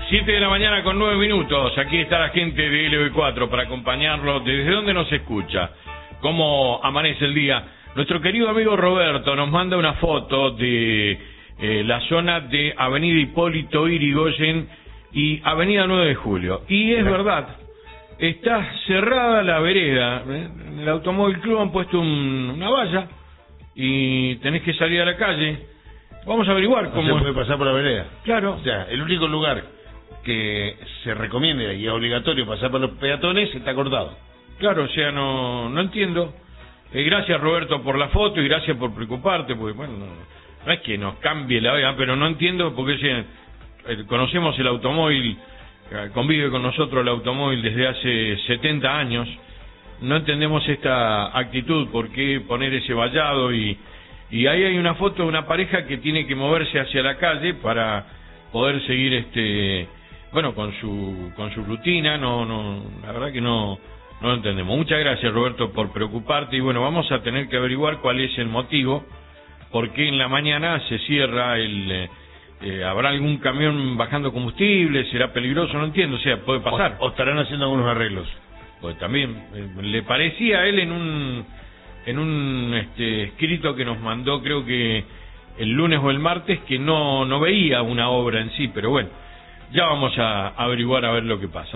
7 de la mañana con 9 minutos. Aquí está la gente de LB4 para acompañarlos. ¿Desde dónde nos escucha? ¿Cómo amanece el día? Nuestro querido amigo Roberto nos manda una foto de la zona de Avenida Hipólito Yrigoyen y Avenida 9 de Julio. Y es verdad, está cerrada la vereda. En el Automóvil Club han puesto una valla y tenés que salir a la calle. Vamos a averiguar cómo... ¿Se puede pasar por la vereda? Claro. O sea, el único lugar que se recomienda y es obligatorio pasar por los peatones está cortado. Claro, o sea, no entiendo. Gracias, Roberto, por la foto y gracias por preocuparte, porque, bueno, no es que nos cambie la vida, pero no entiendo porque conocemos el automóvil, convive con nosotros el automóvil desde hace 70 años, no entendemos esta actitud, por qué poner ese vallado y ahí hay una foto de una pareja que tiene que moverse hacia la calle para poder seguir con su rutina. La verdad que no lo entendemos. Muchas gracias, Roberto, por preocuparte y bueno, vamos a tener que averiguar cuál es el motivo, por qué en la mañana se cierra habrá algún camión bajando combustible, será peligroso, no entiendo, o sea, puede pasar. O estarán haciendo algunos arreglos. Pues también le parecía a él en un escrito que nos mandó, creo que el lunes o el martes, que no veía una obra en sí, pero bueno, ya vamos a averiguar a ver lo que pasa.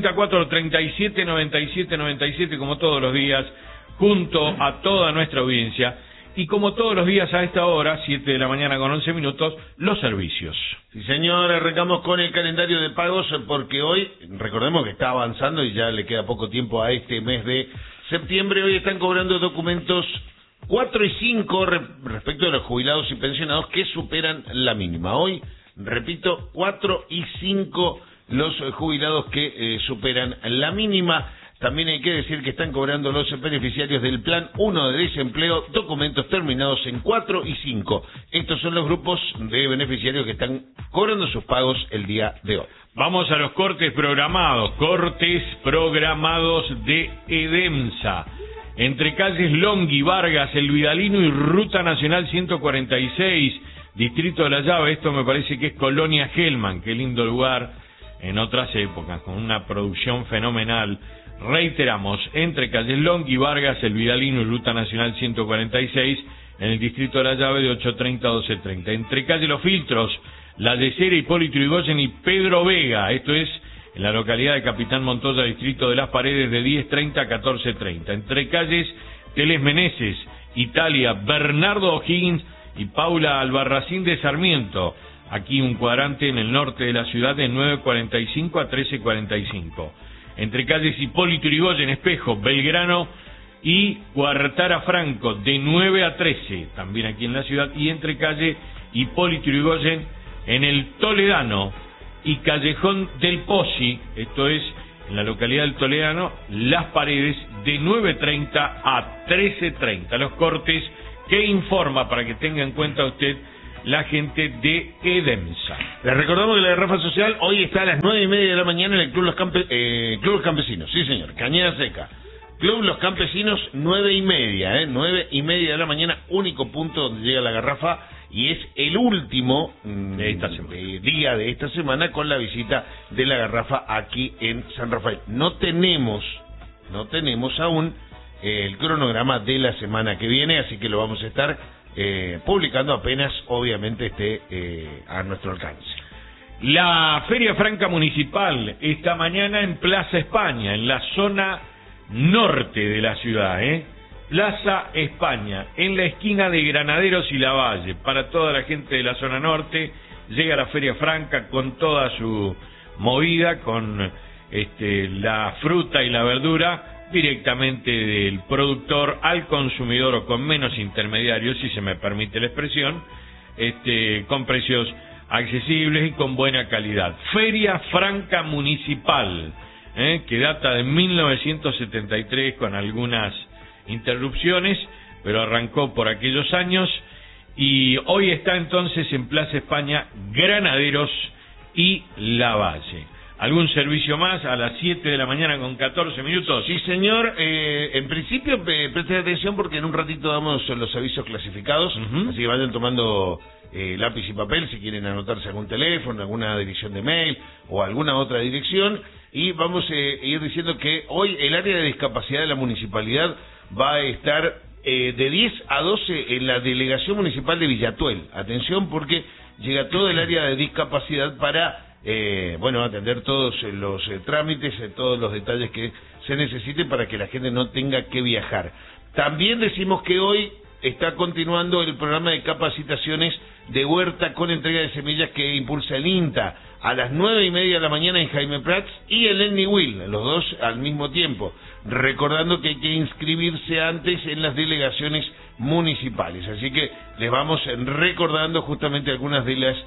264-37-97-97, como todos los días, junto a toda nuestra audiencia, y como todos los días a esta hora, 7 de la mañana con 11 minutos, los servicios. Sí, señor, arrancamos con el calendario de pagos, porque hoy, recordemos que está avanzando y ya le queda poco tiempo a este mes de septiembre. Hoy están cobrando documentos 4 y 5 respecto de los jubilados y pensionados que superan la mínima. Hoy, repito, 4 y 5 los jubilados que superan la mínima. También hay que decir que están cobrando los beneficiarios del Plan 1 de desempleo documentos terminados en 4 y 5. Estos son los grupos de beneficiarios que están cobrando sus pagos el día de hoy. Vamos a los cortes programados de EDEMSA. Entre calles Longhi, Vargas, El Vidalino y Ruta Nacional 146, Distrito de la Llave. Esto me parece que es Colonia Hellman, qué lindo lugar en otras épocas, con una producción fenomenal. Reiteramos, entre calles Longhi, Vargas, El Vidalino y Ruta Nacional 146, en el Distrito de la Llave de 8:30 a 12:30. Entre calle Los Filtros, La Yesera, Hipólito Yrigoyen y Pedro Vega, esto es en la localidad de Capitán Montoya, Distrito de Las Paredes, de 10:30 a 14:30. Entre calles Teles Meneses, Italia, Bernardo O'Higgins y Paula Albarracín de Sarmiento. Aquí un cuadrante en el norte de la ciudad de 9:45 a 13:45. Entre calles Hipólito Yrigoyen, Espejo, Belgrano y Cuartara Franco, de 9 a 13, también aquí en la ciudad. Y entre calle Hipólito Yrigoyen, en el Toledano y Callejón del Pozzi, esto es en la localidad del Toledano, Las Paredes, de 9:30 a 13:30. Los cortes que informa, para que tenga en cuenta usted, la gente de EDEMSA. Les recordamos que la garrafa social hoy está a las 9:30 de la mañana en el Club Los Campesinos. Sí, señor, Cañada Seca. Club Los Campesinos, 9:30, 9:30 de la mañana, único punto donde llega la garrafa, y es el último día de esta semana con la visita de la garrafa aquí en San Rafael. No tenemos aún el cronograma de la semana que viene, así que lo vamos a estar publicando apenas, obviamente, esté a nuestro alcance. La Feria Franca Municipal esta mañana en Plaza España, en la zona norte de la ciudad, Plaza España, en la esquina de Granaderos y Lavalle. Para toda la gente de la zona norte llega la Feria Franca con toda su movida, con la fruta y la verdura directamente del productor al consumidor, o con menos intermediarios, si se me permite la expresión, con precios accesibles y con buena calidad. Feria Franca Municipal, que data de 1973 con algunas interrupciones, pero arrancó por aquellos años, y hoy está entonces en Plaza España, Granaderos y Lavalle. ¿Algún servicio más a las 7 de la mañana con 14 minutos? Sí, señor. En principio, presten atención porque en un ratito damos los avisos clasificados, así que vayan tomando lápiz y papel si quieren anotarse algún teléfono, alguna dirección de mail o alguna otra dirección. Y vamos a ir diciendo que hoy el área de discapacidad de la municipalidad va a estar de 10 a 12 en la delegación municipal de Villatuel. Atención porque llega todo el área de discapacidad para atender todos los trámites, todos los detalles que se necesiten para que la gente no tenga que viajar. También decimos que hoy está continuando el programa de capacitaciones de huerta con entrega de semillas que impulsa el INTA a las 9:30 de la mañana en Jaime Prats y el Lenny Will, los dos al mismo tiempo, recordando que hay que inscribirse antes en las delegaciones municipales, así que les vamos recordando justamente algunas de las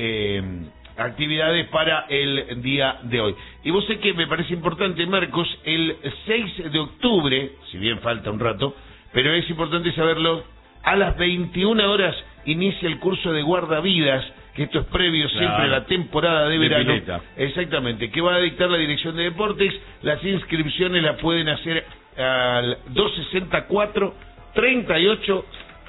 actividades para el día de hoy. Y vos sé que me parece importante, Marcos, el 6 de octubre, si bien falta un rato, pero es importante saberlo, a las 21 horas inicia el curso de guardavidas, que esto es previo siempre a la temporada de verano. Pileta. Exactamente, que va a dictar la Dirección de Deportes. Las inscripciones las pueden hacer al 264 38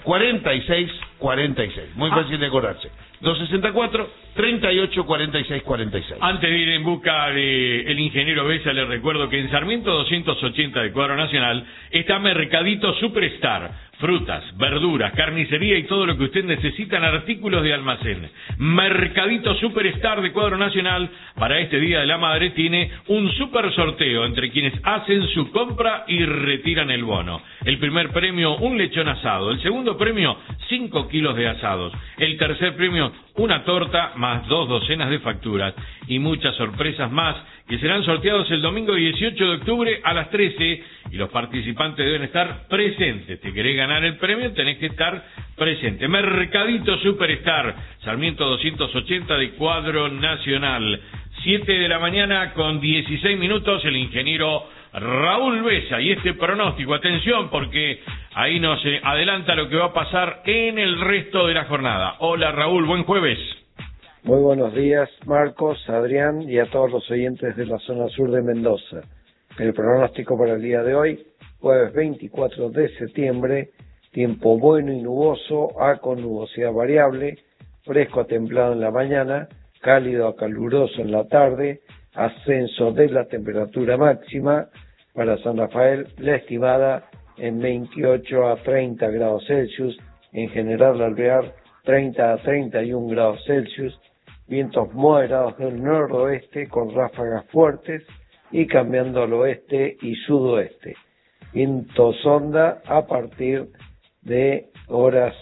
46 46. Muy fácil de acordarse. 264 38 46 46. Antes de ir en busca del ingeniero Besa, les recuerdo que en Sarmiento 280 de Cuadro Nacional está Mercadito Superstar. Frutas, verduras, carnicería y todo lo que usted necesita en artículos de almacén. Mercadito Superstar de Cuadro Nacional, para este Día de la Madre, tiene un super sorteo entre quienes hacen su compra y retiran el bono. El primer premio, un lechón asado. El segundo premio, 5 kilos de asados. El tercer premio, una torta más 2 docenas de facturas. Y muchas sorpresas más que serán sorteados el domingo 18 de octubre a las 13 y los participantes deben estar presentes. ¿Te querés ganar el premio? Tenés que estar presente. Mercadito Superstar, Sarmiento 280 de Cuadro Nacional. 7 de la mañana con 16 minutos, el ingeniero Raúl Besa y este pronóstico. Atención porque ahí nos adelanta lo que va a pasar en el resto de la jornada. Hola Raúl, buen jueves. Muy buenos días, Marcos, Adrián y a todos los oyentes de la zona sur de Mendoza. El pronóstico para el día de hoy, jueves 24 de septiembre, tiempo bueno y nuboso, con nubosidad variable, fresco a templado en la mañana, cálido a caluroso en la tarde, ascenso de la temperatura máxima. Para San Rafael, la estimada en 28 a 30 grados Celsius, en General Alvear 30 a 31 grados Celsius, vientos moderados del noroeste con ráfagas fuertes y cambiando al oeste y sudoeste. Viento sonda a partir de horas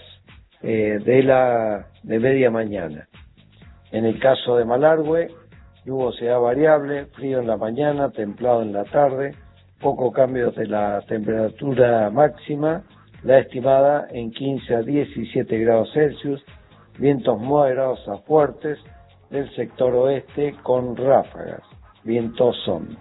de media mañana. En el caso de Malargüe, nubosidad variable, frío en la mañana, templado en la tarde, poco cambio de la temperatura máxima, la estimada en 15 a 17 grados Celsius, vientos moderados a fuertes del sector oeste con ráfagas, vientos sonda.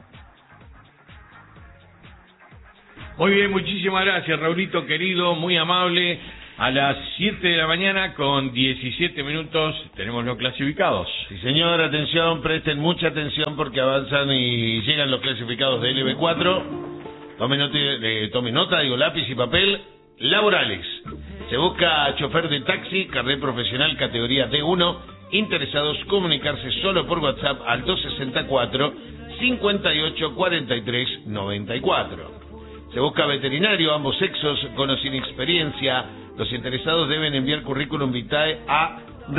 Muy bien, muchísimas gracias Raulito querido, muy amable. A las 7 de la mañana con 17 minutos tenemos los clasificados. Sí señor, atención, presten mucha atención porque avanzan y llegan los clasificados de LB4. Tomen nota, lápiz y papel. Laborales. Se busca chofer de taxi, carnet profesional categoría D1. Interesados comunicarse solo por WhatsApp al 264 58 43 94. Se busca veterinario, ambos sexos, con o sin experiencia. Los interesados deben enviar currículum vitae a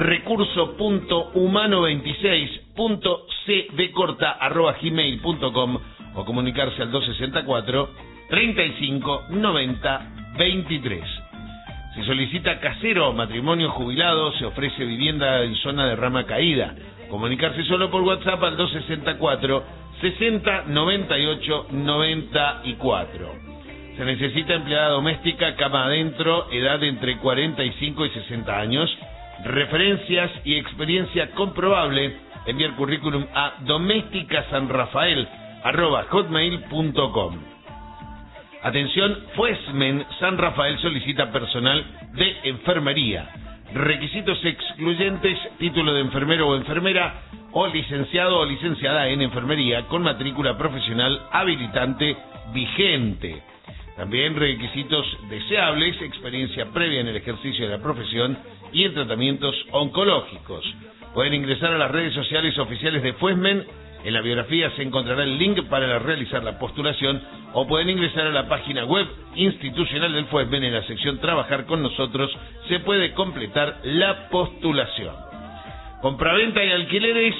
recurso.humano26.cdcorta@gmail.com o comunicarse al 264 35 90 23. Se solicita casero, matrimonio jubilado, se ofrece vivienda en zona de rama caída. Comunicarse solo por WhatsApp al 264 60 98 94. Se necesita empleada doméstica, cama adentro, edad entre 45 y 60 años, referencias y experiencia comprobable. Enviar currículum a domesticasanrafael@hotmail.com. Atención, Fuesmen San Rafael solicita personal de enfermería. Requisitos excluyentes: título de enfermero o enfermera, o licenciado o licenciada en enfermería con matrícula profesional habilitante vigente. También requisitos deseables, experiencia previa en el ejercicio de la profesión y en tratamientos oncológicos. Pueden ingresar a las redes sociales oficiales de Fuesmen. En la biografía se encontrará el link para realizar la postulación, o pueden ingresar a la página web institucional del Fuesmen. En la sección Trabajar con nosotros se puede completar la postulación. Compraventa y alquileres.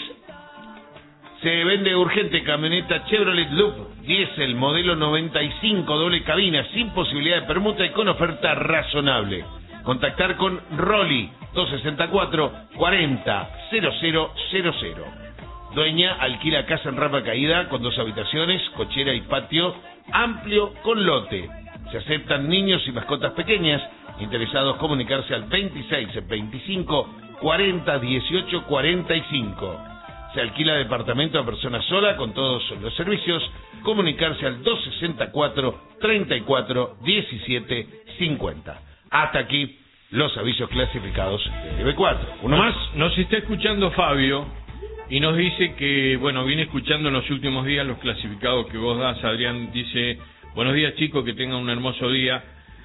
Se vende urgente camioneta Chevrolet Loop Diesel modelo 95 doble cabina sin posibilidad de permuta y con oferta razonable. Contactar con Rolly 264 40 0000. Dueña alquila casa en Rapa Caída con 2 habitaciones, cochera y patio amplio con lote. Se aceptan niños y mascotas pequeñas. Interesados comunicarse al 26 25 40 18 45. Se alquila departamento a persona sola con todos los servicios. Comunicarse al 264 34 17 50. Hasta aquí los avisos clasificados de B4. ¿Uno más? Nos está escuchando Fabio y nos dice que, bueno, viene escuchando en los últimos días los clasificados que vos das, Adrián. Dice, buenos días chicos, que tengan un hermoso día.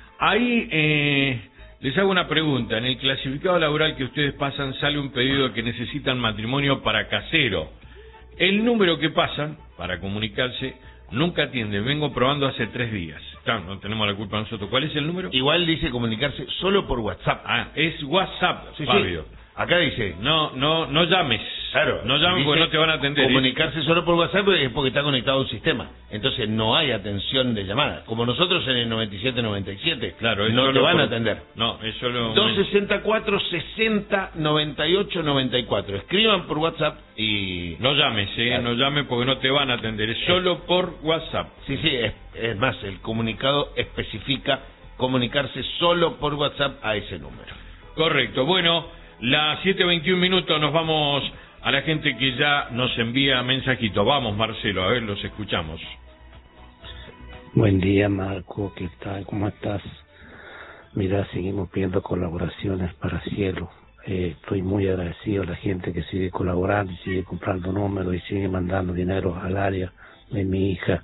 Ahí les hago una pregunta. En el clasificado laboral que ustedes pasan sale un pedido que necesitan matrimonio para casero. El número que pasan para comunicarse nunca atiende. Vengo probando hace 3 días. No tenemos la culpa nosotros. ¿Cuál es el número? Igual dice comunicarse solo por WhatsApp. Ah, es WhatsApp, sí, Fabio. Sí. Acá dice... No llames. Claro. No llames porque no te van a atender. Comunicarse solo por WhatsApp es porque está conectado a un sistema. Entonces no hay atención de llamada. Como nosotros en el 97-97. Claro. No te van a atender. No, es solo... 264 60 98 94. Escriban por WhatsApp y... No llames, claro. No llames porque no te van a atender. Es solo por WhatsApp. Sí, es más, el comunicado especifica comunicarse solo por WhatsApp a ese número. Correcto. Bueno, las 7:21 nos vamos a la gente que ya nos envía mensajitos. Vamos, Marcelo, a ver, los escuchamos. Buen día, Marco, ¿qué tal? ¿Cómo estás? Mira, seguimos pidiendo colaboraciones para Cielo. Estoy muy agradecido a la gente que sigue colaborando y sigue comprando números y sigue mandando dinero al área de mi hija.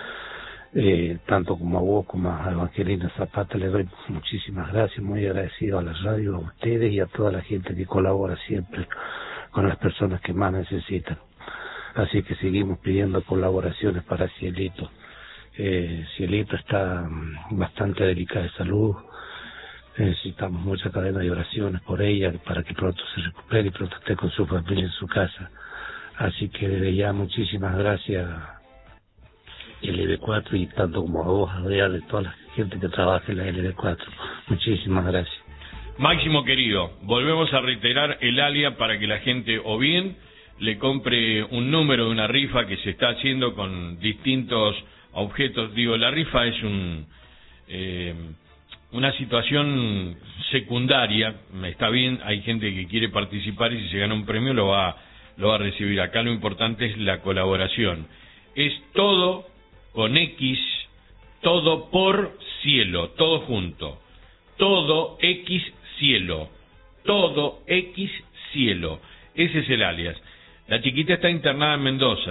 Tanto como a vos como a Evangelina Zapata le doy muchísimas gracias, muy agradecido a la radio, a ustedes y a toda la gente que colabora siempre con las personas que más necesitan. Así que seguimos pidiendo colaboraciones para Cielito. Cielito está bastante delicada de salud, necesitamos mucha cadena de oraciones por ella para que pronto se recupere y pronto esté con su familia en su casa. Así que desde ya muchísimas gracias LB4 y tanto como a vos, Adrián, de toda la gente que trabaja en la LB4. Muchísimas gracias. Máximo querido, volvemos a reiterar el alia para que la gente o bien le compre un número de una rifa que se está haciendo con distintos objetos. Digo, la rifa es una situación secundaria, está bien, hay gente que quiere participar y si se gana un premio lo va a recibir. Acá lo importante es la colaboración. Es todo con X, todo por cielo, todo junto. Todo X cielo, todo X cielo. Ese es el alias. La chiquita está internada en Mendoza.